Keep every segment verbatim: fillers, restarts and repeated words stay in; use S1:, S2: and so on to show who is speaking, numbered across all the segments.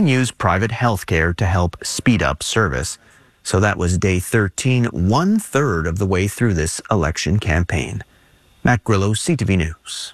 S1: and use private health care to help speed up service. So that was day thirteen, one-third of the way through this election campaign. Matt Grillo, C T V News.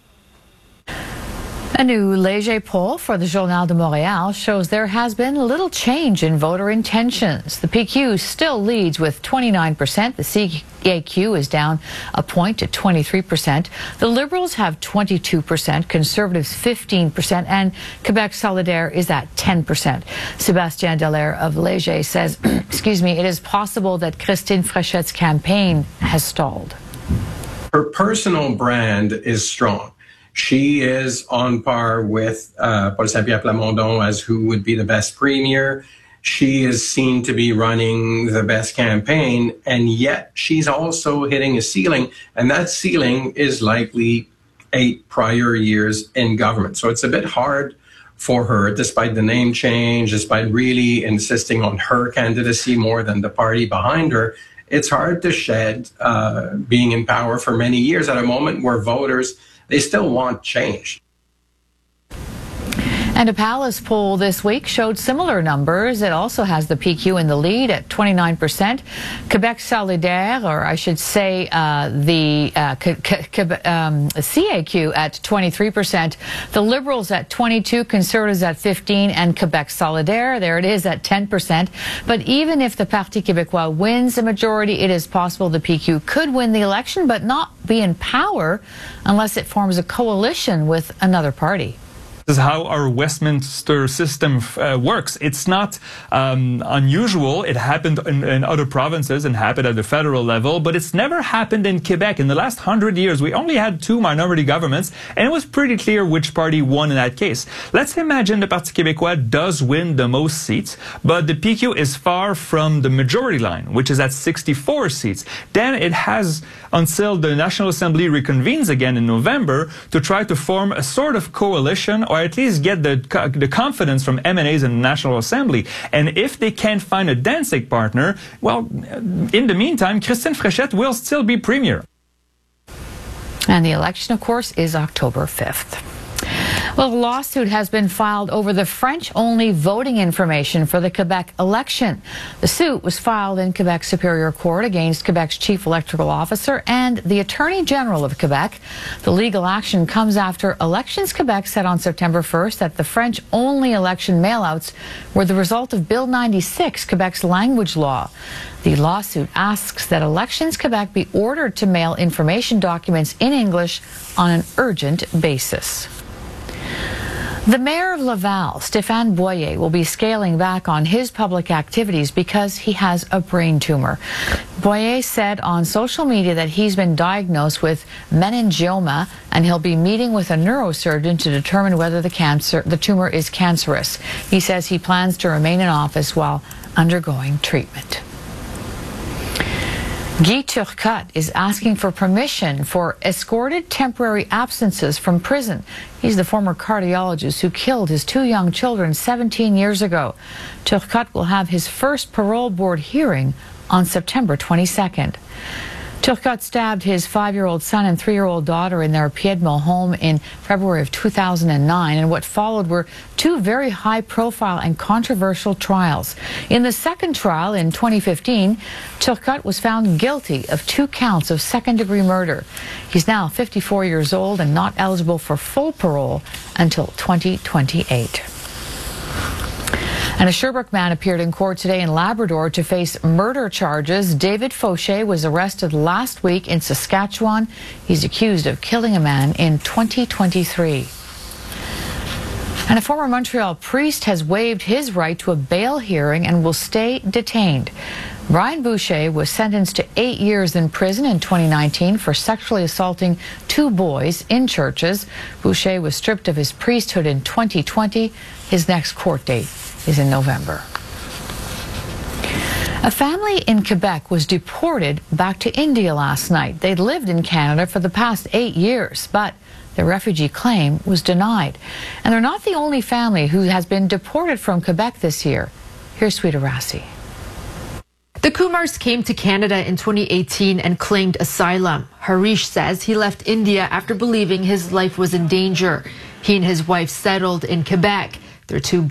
S2: A new Léger poll for the Journal de Montréal shows there has been little change in voter intentions. The P Q still leads with twenty-nine percent. The C A Q is down a point to twenty-three percent. The Liberals have twenty-two percent, Conservatives fifteen percent, and Quebec Solidaire is at ten percent. Sébastien Dallaire of Léger says, excuse me, it is possible that Christine Fréchette's campaign has stalled.
S3: Her personal brand is strong. She is on par with uh, Paul Saint-Pierre Plamondon as who would be the best premier. She is seen to be running the best campaign, and yet she's also hitting a ceiling, and that ceiling is likely eight prior years in government. So it's a bit hard for her, despite the name change, despite really insisting on her candidacy more than the party behind her. It's hard to shed uh, being in power for many years at a moment where voters, they still want change.
S2: And a Palace poll this week showed similar numbers. It also has the P Q in the lead at twenty-nine percent. Quebec Solidaire, or I should say uh, the uh, um, C A Q at twenty-three percent. The Liberals at twenty-two, Conservatives at fifteen, and Quebec Solidaire, there it is, at ten percent. But even if the Parti Québécois wins a majority, it is possible the P Q could win the election, but not be in power unless it forms a coalition with another party.
S4: This is how our Westminster system uh, works. It's not um, unusual. It happened in, in other provinces and happened at the federal level, but it's never happened in Quebec. In the last hundred years, we only had two minority governments, and it was pretty clear which party won in that case. Let's imagine the Parti Québécois does win the most seats, but the P Q is far from the majority line, which is at sixty-four seats. Then it has until the National Assembly reconvenes again in November to try to form a sort of coalition, or at least get the, the confidence from M N As in the National Assembly. And if they can't find a Danzig partner, well, in the meantime, Christine Fréchette will still be premier.
S2: And the election, of course, is October fifth. Well, a lawsuit has been filed over the French-only voting information for the Quebec election. The suit was filed in Quebec Superior Court against Quebec's chief electoral officer and the Attorney General of Quebec. The legal action comes after Elections Quebec said on September first that the French-only election mailouts were the result of Bill ninety-six, Quebec's language law. The lawsuit asks that Elections Quebec be ordered to mail information documents in English on an urgent basis. The mayor of Laval, Stéphane Boyer, will be scaling back on his public activities because he has a brain tumor. Boyer said on social media that he's been diagnosed with meningioma and he'll be meeting with a neurosurgeon to determine whether the cancer, the tumor is cancerous. He says he plans to remain in office while undergoing treatment. Guy Turcotte is asking for permission for escorted temporary absences from prison. He's the former cardiologist who killed his two young children seventeen years ago. Turcotte will have his first parole board hearing on September twenty-second. Turcotte stabbed his five-year-old son and three-year-old daughter in their Piedmont home in February of two thousand nine, and what followed were two very high-profile and controversial trials. In the second trial in twenty fifteen, Turcotte was found guilty of two counts of second-degree murder. He's now fifty-four years old and not eligible for full parole until twenty twenty-eight. And a Sherbrooke man appeared in court today in Labrador to face murder charges. David Fauché was arrested last week in Saskatchewan. He's accused of killing a man in twenty twenty-three. And a former Montreal priest has waived his right to a bail hearing and will stay detained. Brian Boucher was sentenced to eight years in prison in twenty nineteen for sexually assaulting two boys in churches. Boucher was stripped of his priesthood in twenty twenty. His next court date is in November. A family in Quebec was deported back to India last night. They'd lived in Canada for the past eight years, but their refugee claim was denied. And they're not the only family who has been deported from Quebec this year. Here's Sweeta Rassi.
S5: The Kumars came to Canada in twenty eighteen and claimed asylum. Harish says he left India after believing his life was in danger. He and his wife settled in Quebec. Their two